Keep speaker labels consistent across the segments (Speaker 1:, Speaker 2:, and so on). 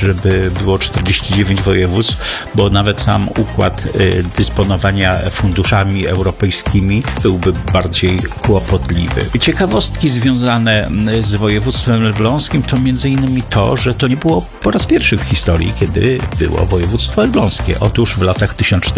Speaker 1: żeby było 49 województw, bo nawet sam układ dysponowania funduszami europejskimi byłby bardziej kłopotliwy. Ciekawostki związane z województwem elbląskim to m.in. to, że to nie było po raz pierwszy w historii, kiedy było województwo elbląskie. Otóż w latach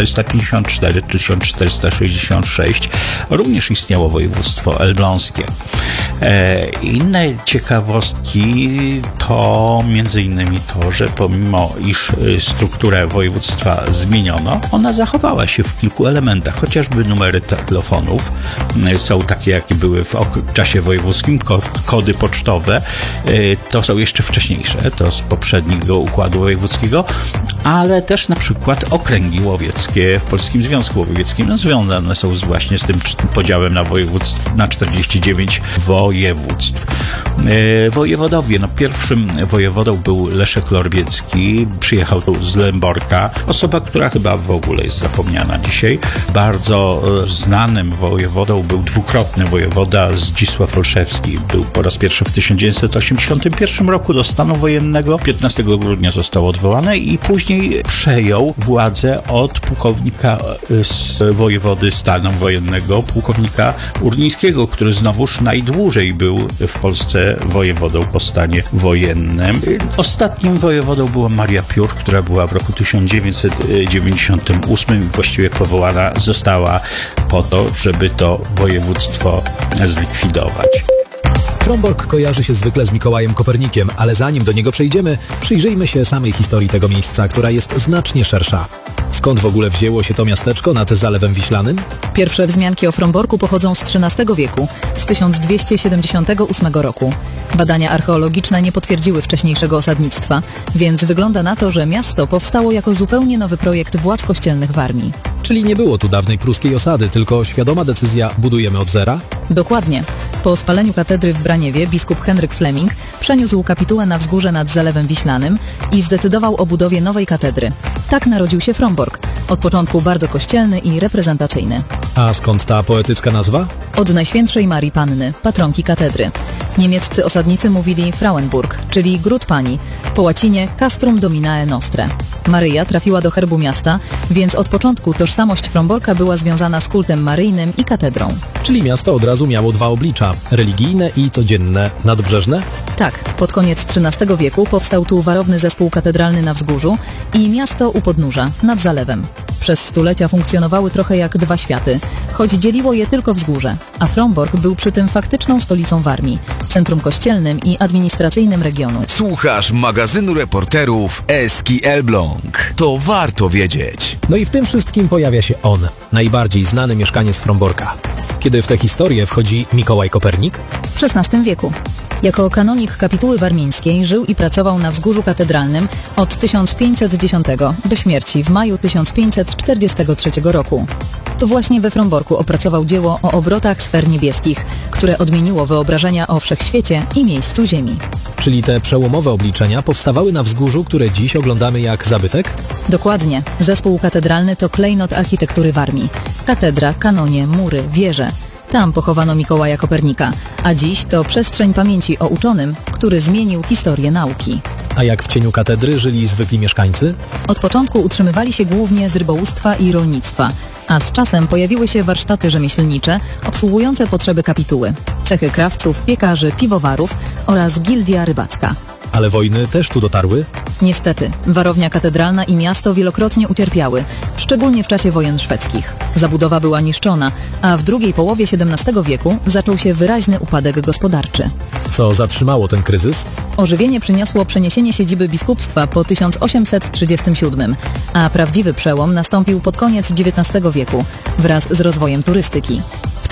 Speaker 1: 1454-1466 również istniało województwo elbląskie. Inne ciekawostki to m.in. to, że pomimo iż strukturę województwa zmieniono, ona zachowała się w kilku elementach, chociażby numery telefonów są takie, jakie były w czasie wojewódzkim, kody pocztowe to są jeszcze wcześniejsze, to z poprzedniego układu wojewódzkiego, ale też na przykład okręgi łowieckie w Polskim Związku Łowieckim związane są właśnie z tym podziałem na województw, na 49 województw. Wojewodowie, pierwszym wojewodą był Leszek Lorbiecki, przyjechał tu z Lęborka, osoba, która chyba w ogóle jest zapomniana dzisiaj. Bardzo znanym wojewodą był dwukrotny wojewoda Zdzisław Olszewski. Był po raz pierwszy w 1981 roku do stanu wojennego, 15 grudnia został odwołany i później przejął władzę od pułkownika z wojewody stanu wojennego, pułkownika Urnińskiego, który znowuż najdłużej był w Polsce wojewodą po stanie wojennym. Ostatnim wojewodą była Maria Piór, która była w roku 1998 właściwie powołana została po to, żeby to województwo zlikwidować.
Speaker 2: Frombork kojarzy się zwykle z Mikołajem Kopernikiem, ale zanim do niego przejdziemy, przyjrzyjmy się samej historii tego miejsca, która jest znacznie szersza. Skąd w ogóle wzięło się to miasteczko nad Zalewem Wiślanym?
Speaker 3: Pierwsze wzmianki o Fromborku pochodzą z XIII wieku, z 1278 roku. Badania archeologiczne nie potwierdziły wcześniejszego osadnictwa, więc wygląda na to, że miasto powstało jako zupełnie nowy projekt władz kościelnych w Warmii.
Speaker 2: Czyli nie było tu dawnej pruskiej osady, tylko świadoma decyzja budujemy od zera?
Speaker 3: Dokładnie. Po spaleniu katedry w Braniewie biskup Henryk Fleming przeniósł kapitułę na wzgórze nad Zalewem Wiślanym i zdecydował o budowie nowej katedry. Tak narodził się Frombork, od początku bardzo kościelny i reprezentacyjny.
Speaker 2: A skąd ta poetycka nazwa?
Speaker 3: Od Najświętszej Marii Panny, patronki katedry. Niemieccy osadnicy mówili Frauenburg, czyli Gród Pani, po łacinie Castrum Dominae Nostre. Maryja trafiła do herbu miasta, więc od początku tożsamość Fromborka była związana z kultem maryjnym i katedrą.
Speaker 2: Czyli miasto od razu miało dwa oblicza, religijne i codzienne, nadbrzeżne?
Speaker 3: Tak, pod koniec XIII wieku powstał tu warowny zespół katedralny na wzgórzu i miasto u podnóża, nad zalewem. Przez stulecia funkcjonowały trochę jak dwa światy, choć dzieliło je tylko wzgórze, a Frombork był przy tym faktyczną stolicą Warmii, centrum kościelnym i administracyjnym regionu.
Speaker 4: Słuchasz magazynu reporterów Eski Elbląg. To warto wiedzieć.
Speaker 2: No i w tym wszystkim pojawia się on, najbardziej znany mieszkaniec Fromborka. Kiedy w tę historię wchodzi Mikołaj Kopernik?
Speaker 3: W XVI wieku. Jako kanonik kapituły warmińskiej żył i pracował na wzgórzu katedralnym od 1510 do śmierci w maju 1543 roku. To właśnie we Fromborku opracował dzieło o obrotach sfer niebieskich, które odmieniło wyobrażenia o wszechświecie i miejscu Ziemi.
Speaker 2: Czyli te przełomowe obliczenia powstawały na wzgórzu, które dziś oglądamy jak zabytek?
Speaker 3: Dokładnie. Zespół katedralny to klejnot architektury Warmii. Katedra, kanonie, mury, wieże. Tam pochowano Mikołaja Kopernika, a dziś to przestrzeń pamięci o uczonym, który zmienił historię nauki.
Speaker 2: A jak w cieniu katedry żyli zwykli mieszkańcy?
Speaker 3: Od początku utrzymywali się głównie z rybołówstwa i rolnictwa, a z czasem pojawiły się warsztaty rzemieślnicze obsługujące potrzeby kapituły, cechy krawców, piekarzy, piwowarów oraz gildia rybacka.
Speaker 2: Ale wojny też tu dotarły?
Speaker 3: Niestety, warownia katedralna i miasto wielokrotnie ucierpiały, szczególnie w czasie wojen szwedzkich. Zabudowa była niszczona, a w drugiej połowie XVII wieku zaczął się wyraźny upadek gospodarczy.
Speaker 2: Co zatrzymało ten kryzys?
Speaker 3: Ożywienie przyniosło przeniesienie siedziby biskupstwa po 1837, a prawdziwy przełom nastąpił pod koniec XIX wieku wraz z rozwojem turystyki. W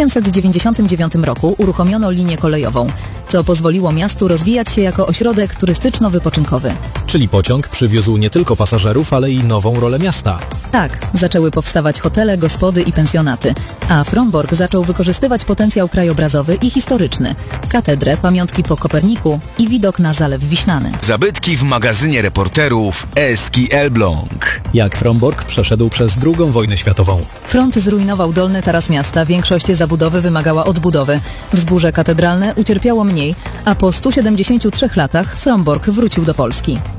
Speaker 3: 1899 roku uruchomiono linię kolejową, co pozwoliło miastu rozwijać się jako ośrodek turystyczno-wypoczynkowy.
Speaker 2: Czyli pociąg przywiózł nie tylko pasażerów, ale i nową rolę miasta.
Speaker 3: Tak, zaczęły powstawać hotele, gospody i pensjonaty, a Frombork zaczął wykorzystywać potencjał krajobrazowy i historyczny, katedrę, pamiątki po Koperniku i widok na Zalew Wiślany.
Speaker 4: Zabytki w magazynie reporterów Eski Elbląg.
Speaker 2: Jak Frombork przeszedł przez II wojnę światową?
Speaker 3: Front zrujnował dolny taras miasta, większość zabudowy wymagała odbudowy. Wzgórze katedralne ucierpiało mniej, a po 173 latach Frombork wrócił do Polski.